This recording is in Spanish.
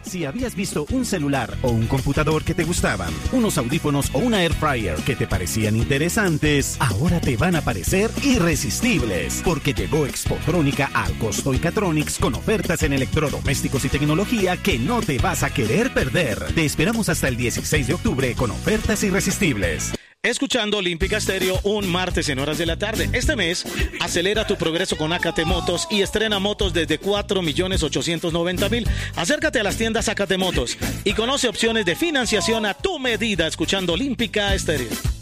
Si habías visto un celular o un computador que te gustaban, unos audífonos o una air fryer que te parecían interesantes, ahora te van a parecer irresistibles, porque llegó Expotrónica al Costo y Catronics con ofertas en electrodomésticos y tecnología que no te vas a querer perder. Te esperamos hasta el 16 de octubre con ofertas irresistibles. Escuchando Olímpica Estéreo un martes en horas de la tarde. Este mes, acelera tu progreso con Acate Motos y estrena motos desde 4.890.000. Acércate a las tiendas Acate Motos y conoce opciones de financiación a tu medida escuchando Olímpica Estéreo.